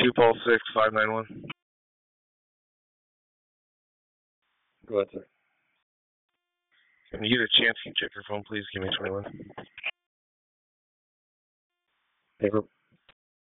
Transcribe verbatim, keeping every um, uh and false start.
two Paul six five nine one. Go ahead, sir. When you get a chance, can you check your phone, please? Give me twenty-one. Paper.